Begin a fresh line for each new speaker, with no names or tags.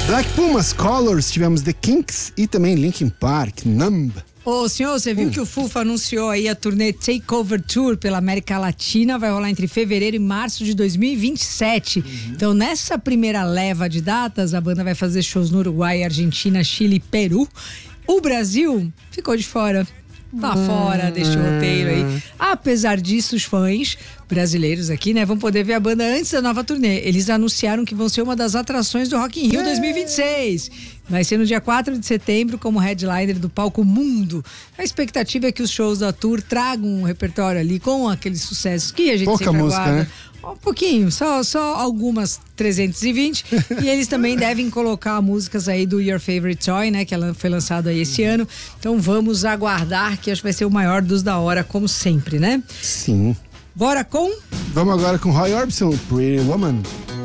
Black Pumas, Colors, tivemos The Kinks e também Linkin Park, Numb.
Ô, senhor, você viu que o Fufa anunciou aí a turnê Takeover Tour pela América Latina, vai rolar entre fevereiro e março de 2027. Então, nessa primeira leva de datas, a banda vai fazer shows no Uruguai, Argentina, Chile e Peru. O Brasil ficou de fora. Tá fora deste roteiro aí. Apesar disso, os fãs brasileiros aqui, né, vão poder ver a banda antes da nova turnê. Eles anunciaram que vão ser uma das atrações do Rock in Rio 2026. Vai ser no dia 4 de setembro como headliner do Palco Mundo. A expectativa é que os shows da tour tragam um repertório ali com aqueles sucessos que a gente
Pouca
sempre
música,
aguarda.
né?
Um pouquinho, só algumas 320. E eles também devem colocar músicas aí do Your Favorite Toy, né? Que ela foi lançado aí esse ano. Então vamos aguardar, que acho que vai ser o maior dos da hora, como sempre, né?
Sim.
Bora com...
Vamos agora com Roy Orbison, Pretty Woman.